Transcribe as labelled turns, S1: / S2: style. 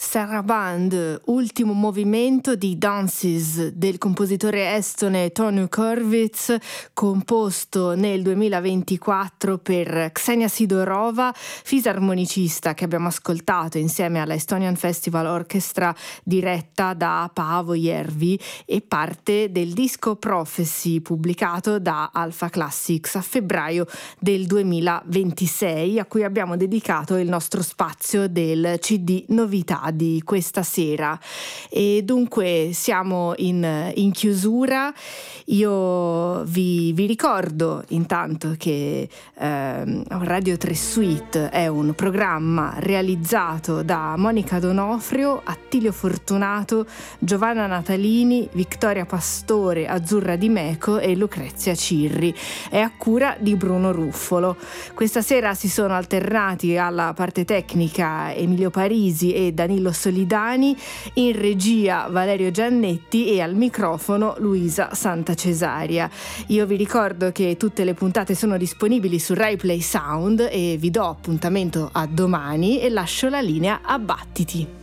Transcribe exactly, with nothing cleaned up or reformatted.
S1: Sarabande, ultimo movimento di Dances del compositore estone Tony Kurvitz, composto nel duemilaventiquattro per Ksenia Sidorova, fisarmonicista che abbiamo ascoltato insieme alla Estonian Festival Orchestra diretta da Paavo Järvi, e parte del disco Prophecy pubblicato da Alpha Classics a febbraio del duemilaventisei, a cui abbiamo dedicato il nostro spazio del C D novità di questa sera. E dunque siamo in, in chiusura. Io vi, vi ricordo intanto che eh, Radio tre Suite è un programma realizzato da Monica Donofrio, Attilio Fortunato, Giovanna Natalini, Vittoria Pastore, Azzurra Di Meco e Lucrezia Cirri. È a cura di Bruno Ruffolo. Questa sera si sono alternati alla parte tecnica Emilio Parisi e Danilo Solidani, in regia Valerio Giannetti e al microfono Luisa Santacesaria. Io vi ricordo che tutte le puntate sono disponibili su Rai Play Sound e vi do appuntamento a domani e lascio la linea a Battiti.